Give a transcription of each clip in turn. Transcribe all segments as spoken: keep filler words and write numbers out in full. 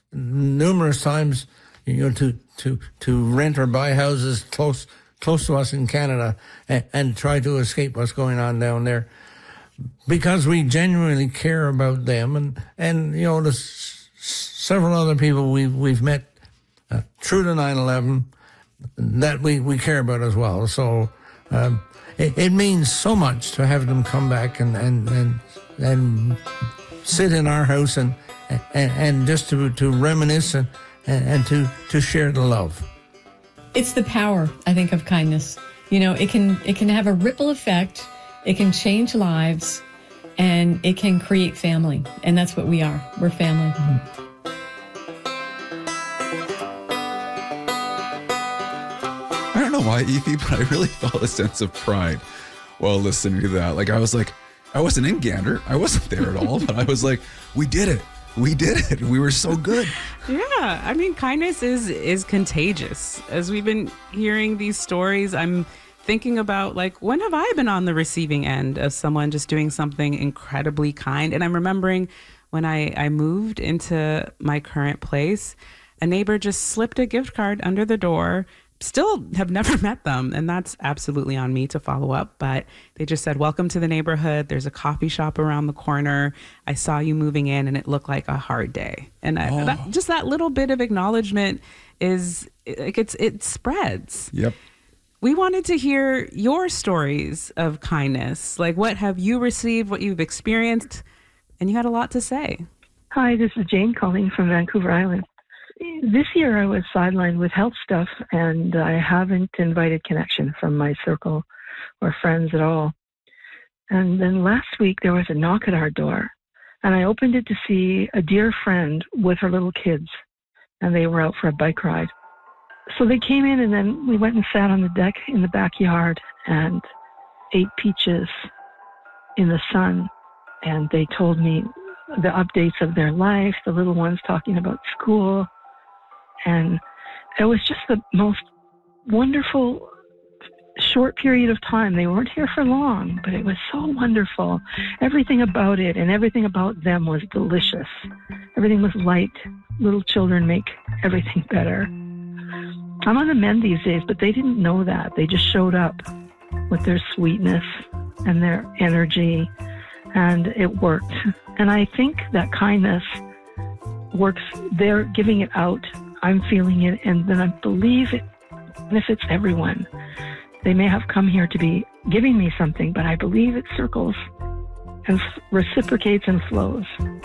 numerous times, you know, to to to rent or buy houses close close to us in Canada and, and try to escape what's going on down there, because we genuinely care about them, and and you know, there's several other people we've we've met uh, through the nine eleven that we, we care about as well. So um, it, it means so much to have them come back and and and, and sit in our house and and, and just to to reminisce and, and to to share the love. It's the power, I think, of kindness. You know, it can it can have a ripple effect. It can change lives, and it can create family. And that's what we are. We're family. Mm-hmm. I don't know why, Aoife, but I really felt a sense of pride while listening to that. Like, I was like, I wasn't in Gander. I wasn't there at all, but I was like, we did it. We did it. We were so good. Yeah. I mean, kindness is is contagious. As we've been hearing these stories, I'm thinking about, like, when have I been on the receiving end of someone just doing something incredibly kind? And I'm remembering when I, I moved into my current place, a neighbor just slipped a gift card under the door. Still have never met them, and that's absolutely on me to follow up. But they just said, welcome to the neighborhood. There's a coffee shop around the corner. I saw you moving in, and it looked like a hard day. And I, oh. that, just that little bit of acknowledgement is, like, it's it spreads. Yep. We wanted to hear your stories of kindness. Like, what have you received, what you've experienced? And you had a lot to say. Hi, this is Jane calling from Vancouver Island. This year I was sidelined with health stuff, and I haven't invited connection from my circle or friends at all. And then last week there was a knock at our door, and I opened it to see a dear friend with her little kids, and they were out for a bike ride. So they came in, and then we went and sat on the deck in the backyard and ate peaches in the sun, and they told me the updates of their life, the little ones talking about school. And it was just the most wonderful short period of time. They weren't here for long, but it was so wonderful. Everything about it and everything about them was delicious. Everything was light. Little children make everything better. I'm on the mend these days, but they didn't know that. They just showed up with their sweetness and their energy, and it worked. And I think that kindness works. They're giving it out. I'm feeling it, and then I believe it benefits everyone. They may have come here to be giving me something, but I believe it circles and reciprocates and flows.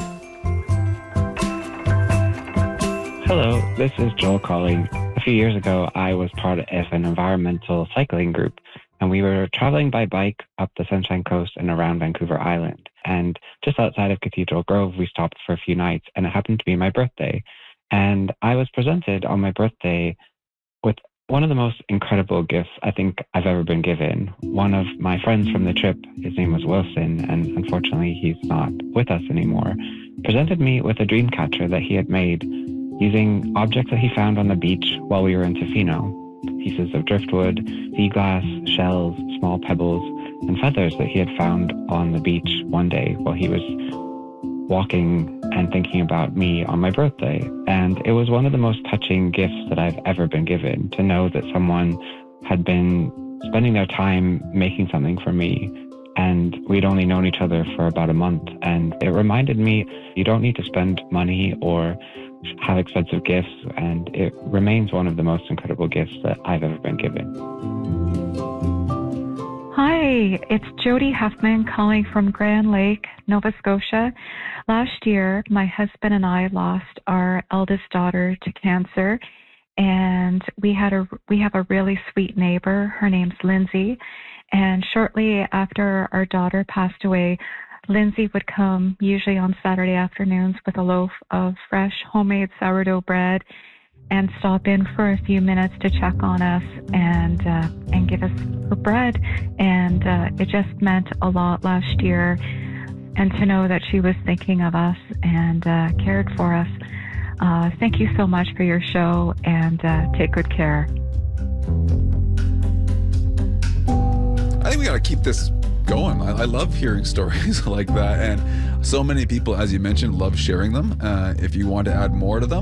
Hello, this is Joel calling. A few years ago, I was part of an environmental cycling group, and we were traveling by bike up the Sunshine Coast and around Vancouver Island. And just outside of Cathedral Grove, we stopped for a few nights, and it happened to be my birthday. And I was presented on my birthday with one of the most incredible gifts I think I've ever been given. One of my friends from the trip, his name was Wilson, and unfortunately he's not with us anymore, presented me with a dream catcher that he had made using objects that he found on the beach while we were in Tofino. Pieces of driftwood, sea glass, shells, small pebbles, and feathers that he had found on the beach one day while he was walking and thinking about me on my birthday. And it was one of the most touching gifts that I've ever been given, to know that someone had been spending their time making something for me. And we'd only known each other for about a month. And it reminded me, you don't need to spend money or have expensive gifts. And it remains one of the most incredible gifts that I've ever been given. Hi, it's Jody Huffman calling from Grand Lake, Nova Scotia. Last year, my husband and I lost our eldest daughter to cancer, and we had a we have a really sweet neighbor. Her name's Lindsay, and shortly after our daughter passed away, Lindsay would come usually on Saturday afternoons with a loaf of fresh homemade sourdough bread and stop in for a few minutes to check on us and uh, and give us her bread. And uh, it just meant a lot last year. And to know that she was thinking of us and uh, cared for us. Uh, thank you so much for your show, and uh, take good care. I think we got to keep this going. I, I love hearing stories like that. And so many people, as you mentioned, love sharing them. Uh, if you want to add more to them,